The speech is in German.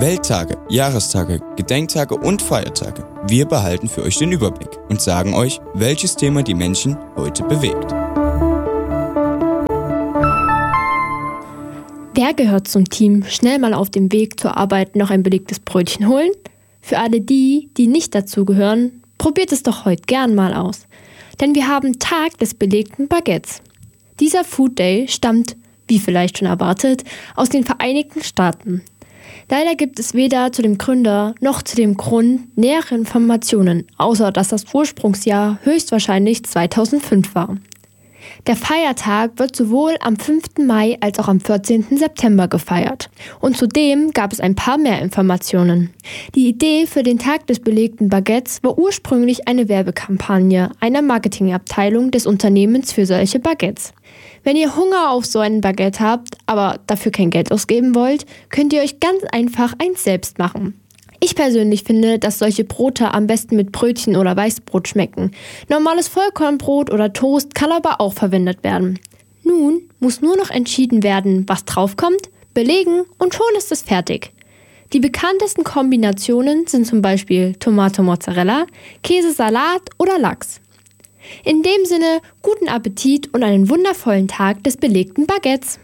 Welttage, Jahrestage, Gedenktage und Feiertage. Wir behalten für euch den Überblick und sagen euch, welches Thema die Menschen heute bewegt. Wer gehört zum Team, schnell mal auf dem Weg zur Arbeit noch ein belegtes Brötchen holen? Für alle die nicht dazugehören, probiert es doch heute gern mal aus. Denn wir haben Tag des belegten Baguettes. Dieser Food Day stammt, wie vielleicht schon erwartet, aus den Vereinigten Staaten. Leider gibt es weder zu dem Gründer noch zu dem Grund nähere Informationen, außer dass das Ursprungsjahr höchstwahrscheinlich 2005 war. Der Feiertag wird sowohl am 5. Mai als auch am 14. September gefeiert. Und zudem gab es ein paar mehr Informationen. Die Idee für den Tag des belegten Baguettes war ursprünglich eine Werbekampagne einer Marketingabteilung des Unternehmens für solche Baguettes. Wenn ihr Hunger auf so ein Baguette habt, aber dafür kein Geld ausgeben wollt, könnt ihr euch ganz einfach eins selbst machen. Ich persönlich finde, dass solche Brote am besten mit Brötchen oder Weißbrot schmecken. Normales Vollkornbrot oder Toast kann aber auch verwendet werden. Nun muss nur noch entschieden werden, was draufkommt, belegen und schon ist es fertig. Die bekanntesten Kombinationen sind zum Beispiel Tomate-Mozzarella, Käsesalat oder Lachs. In dem Sinne, guten Appetit und einen wundervollen Tag des belegten Baguettes.